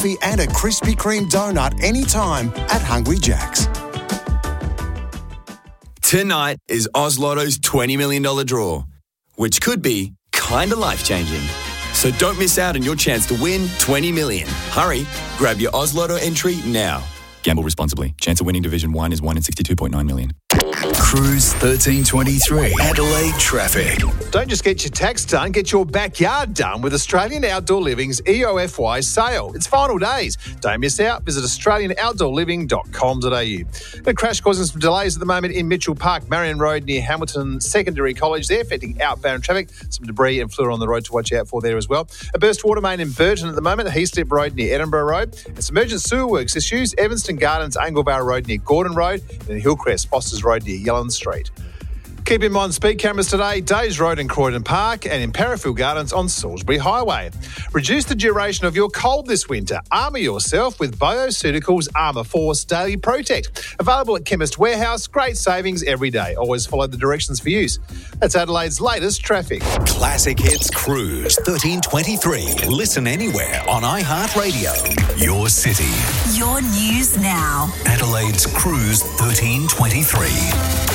and a Krispy Kreme donut anytime at Hungry Jack's. Tonight is Oz Lotto's $20 million draw, which could be kinda life-changing. So don't miss out on your chance to win $20 million. Hurry, grab your Oz Lotto entry now. Gamble responsibly. Chance of winning Division 1 is 1 in 62.9 million. Cruise 1323. Adelaide traffic. Don't just get your tax done, get your backyard done with Australian Outdoor Living's EOFY sale. It's final days. Don't miss out. Visit australianoutdoorliving.com.au. The crash causing some delays at the moment in Mitchell Park, Marion Road near Hamilton Secondary College. They're affecting outbound traffic. Some debris and fluid on the road to watch out for there as well. A burst water main in Burton at the moment, Heaslip Road near Edinburgh Road. And some emergent sewer works issues, Evanston Gardens, Anglevale Road near Gordon Road, and then Hillcrest, Foster's Road near Yellen Street. Keep in mind speed cameras today, Days Road in Croydon Park and in Parafield Gardens on Salisbury Highway. Reduce the duration of your cold this winter. Armour yourself with Bioceuticals Armour Force Daily Protect. Available at Chemist Warehouse. Great savings every day. Always follow the directions for use. That's Adelaide's latest traffic. Classic Hits Cruise 1323. Listen anywhere on iHeartRadio. Your city. Your news now. Adelaide's Cruise 1323.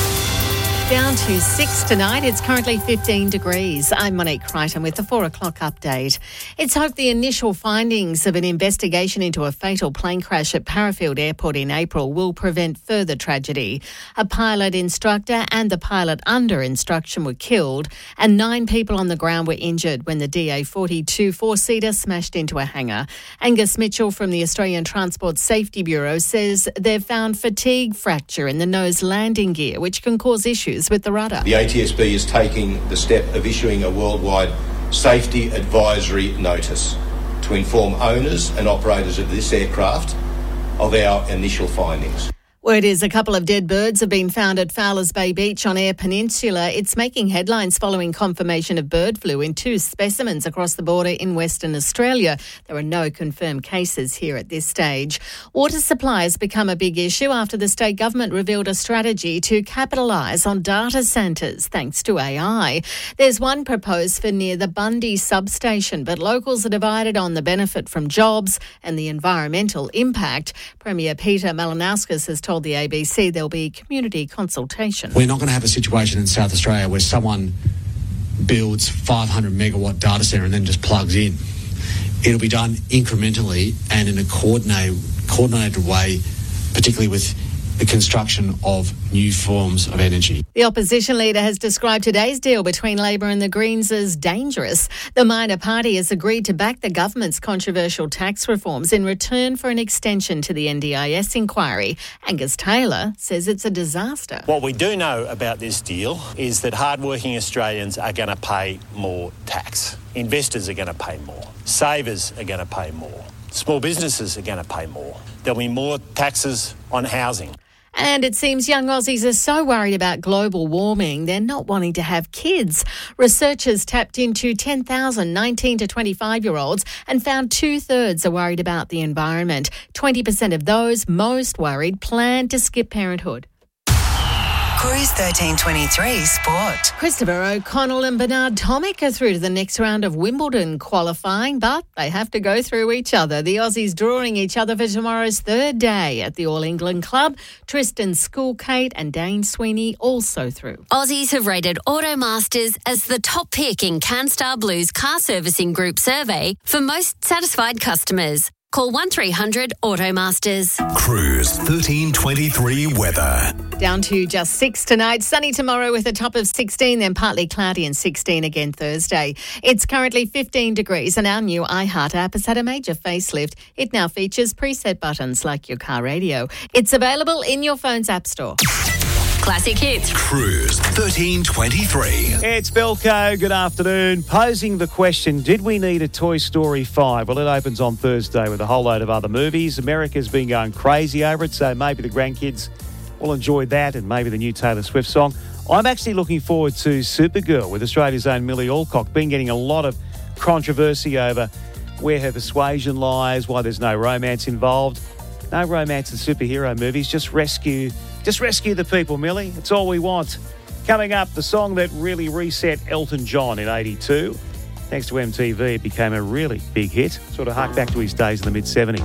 Down to 6 tonight. It's currently 15 degrees. I'm Monique Crichton with the 4 o'clock update. It's hoped the initial findings of an investigation into a fatal plane crash at Parafield Airport in April will prevent further tragedy. A pilot instructor and the pilot under instruction were killed and 9 people on the ground were injured when the DA-42 four-seater smashed into a hangar. Angus Mitchell from the Australian Transport Safety Bureau says they've found fatigue fracture in the nose landing gear, which can cause issues with the rudder. The ATSB is taking the step of issuing a worldwide safety advisory notice to inform owners and operators of this aircraft of our initial findings. Word is a couple of dead birds have been found at Fowlers Bay Beach on Eyre Peninsula. It's making headlines following confirmation of bird flu in 2 specimens across the border in Western Australia. There are no confirmed cases here at this stage. Water supply has become a big issue after the state government revealed a strategy to capitalise on data centres thanks to AI. There's one proposed for near the Bundy substation, but locals are divided on the benefit from jobs and the environmental impact. Premier Peter Malinauskas has told the ABC there'll be community consultation. We're not going to have a situation in South Australia where someone builds 500 megawatt data centre and then just plugs in. It'll be done incrementally and in a coordinated way, particularly with the construction of new forms of energy. The opposition leader has described today's deal between Labor and the Greens as dangerous. The minor party has agreed to back the government's controversial tax reforms in return for an extension to the NDIS inquiry. Angus Taylor says it's a disaster. What we do know about this deal is that hardworking Australians are going to pay more tax. Investors are going to pay more. Savers are going to pay more. Small businesses are going to pay more. There'll be more taxes on housing. And it seems young Aussies are so worried about global warming, they're not wanting to have kids. Researchers tapped into 10,000 19 to 25-year-olds and found 2/3 are worried about the environment. 20% of those most worried plan to skip parenthood. Cruise 1323 Sport. Christopher O'Connell and Bernard Tomic are through to the next round of Wimbledon qualifying, but they have to go through each other. The Aussies drawing each other for tomorrow's 3rd day at the All England Club. Tristan Schoolkate and Dane Sweeney also through. Aussies have rated Automasters as the top pick in CanStar Blue's car servicing group survey for most satisfied customers. Call 1300 Automasters. Cruise 1323 weather. Down to just 6 tonight. Sunny tomorrow with a top of 16, then partly cloudy and 16 again Thursday. It's currently 15 degrees and our new iHeart app has had a major facelift. It now features preset buttons like your car radio. It's available in your phone's app store. Classic Hits. Cruise 1323. It's Belco. Good afternoon. Posing the question, did we need a Toy Story 5? Well, it opens on Thursday with a whole load of other movies. America's been going crazy over it, so maybe the grandkids will enjoy that and maybe the new Taylor Swift song. I'm actually looking forward to Supergirl with Australia's own Millie Alcock. Been getting a lot of controversy over where her persuasion lies, why there's no romance involved. No romance in superhero movies. Just rescue the people, Millie. It's all we want. Coming up, the song that really reset Elton John in 82. Thanks to MTV, it became a really big hit. Sort of hark back to his days in the mid-70s.